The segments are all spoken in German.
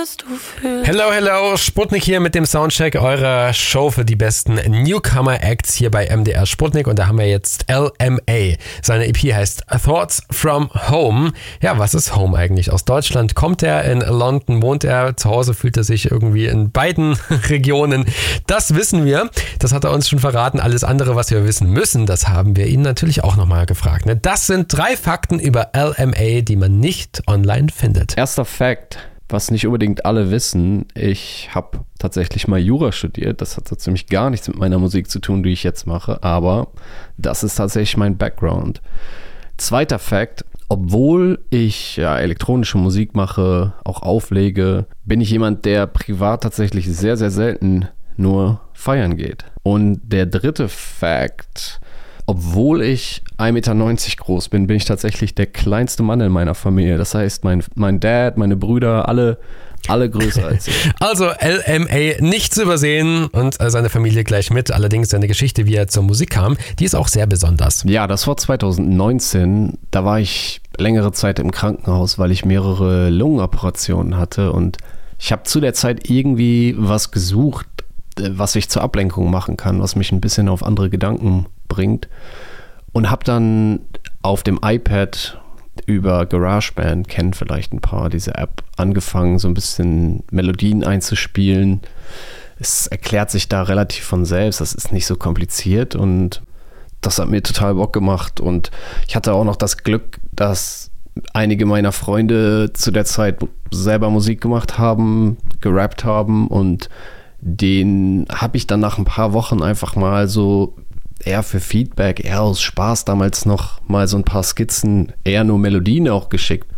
was du fühlst. Hello, Sputnik hier mit dem Soundcheck eurer Show für die besten Newcomer-Acts hier bei MDR Sputnik. Und da haben wir jetzt LMA. Seine EP heißt Thoughts from Home. Ja, was ist Home eigentlich? Aus Deutschland kommt er, in London wohnt er, zu Hause fühlt er sich irgendwie in beiden Regionen. Das wissen wir, das hat er uns schon verraten. Alles andere, was wir wissen müssen, das haben wir ihn natürlich auch nochmal gefragt. Das sind 3 Fakten über LMA, die man nicht online findet. Erster Fakt, was nicht unbedingt alle wissen, ich habe tatsächlich mal Jura studiert. Das hat so ziemlich gar nichts mit meiner Musik zu tun, die ich jetzt mache, aber das ist tatsächlich mein Background. Zweiter Fakt, obwohl ich elektronische Musik mache, auch auflege, bin ich jemand, der privat tatsächlich sehr, sehr selten nur feiern geht. Und der dritte Fakt, obwohl ich 1,90 Meter groß bin, bin ich tatsächlich der kleinste Mann in meiner Familie. Das heißt, mein Dad, meine Brüder, alle größer als ich. Also LMA nicht zu übersehen und seine Familie gleich mit. Allerdings seine Geschichte, wie er zur Musik kam, die ist auch sehr besonders. Ja, das war 2019. Da war ich längere Zeit im Krankenhaus, weil ich mehrere Lungenoperationen hatte. Und ich habe zu der Zeit irgendwie was gesucht, was ich zur Ablenkung machen kann, was mich ein bisschen auf andere Gedanken bringt. Und habe dann auf dem iPad über GarageBand, kennen vielleicht ein paar, diese App, angefangen, so ein bisschen Melodien einzuspielen. Es erklärt sich da relativ von selbst, das ist nicht so kompliziert und das hat mir total Bock gemacht. Und ich hatte auch noch das Glück, dass einige meiner Freunde zu der Zeit selber Musik gemacht haben, gerappt haben und den habe ich dann nach ein paar Wochen einfach mal so eher für Feedback, eher aus Spaß damals noch mal so ein paar Skizzen, eher nur Melodien auch geschickt.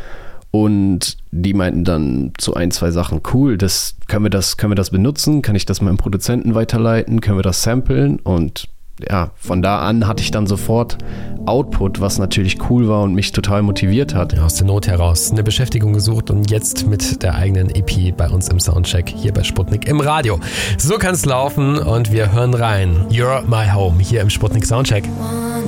Und die meinten dann zu 1, 2 Sachen, cool, können wir das benutzen? Kann ich das meinem Produzenten weiterleiten? Können wir das samplen? Und ja, von da an hatte ich dann sofort Output, was natürlich cool war und mich total motiviert hat. Aus der Not heraus eine Beschäftigung gesucht und jetzt mit der eigenen EP bei uns im Soundcheck hier bei Sputnik im Radio. So kann es laufen und wir hören rein. You're My Home hier im Sputnik Soundcheck.